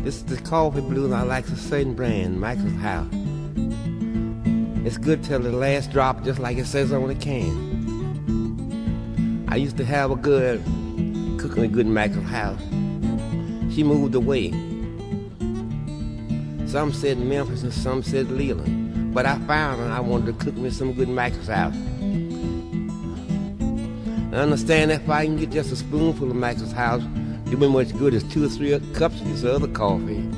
This is the coffee blues. I like a certain brand, Michael's House. It's good till the last drop, just like it says on the can. I used to have a good cooking a good Michael's House. She moved away. Some said Memphis and some said Leland, but I found her. I wanted to cook me some good Michael's House. I understand that if I can get just a spoonful of Michael's House, it'll be much good as 2 or 3 cups of this other coffee.